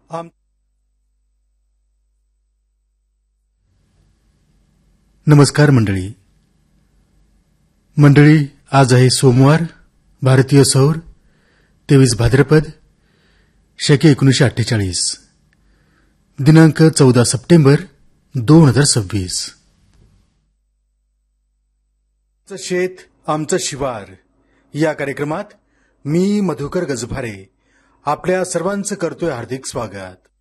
नमस्कार मंडळी, आज आहे सोमवार, भारतीय सौर 23 भाद्रपद शके 1948, दिनांक 14 सप्टेंबर 2026. आमचं शेत आमचं शिवार या कार्यक्रमात मी मधुकर गजभारे आपल्या सर्वांचं करतोय हार्दिक स्वागत.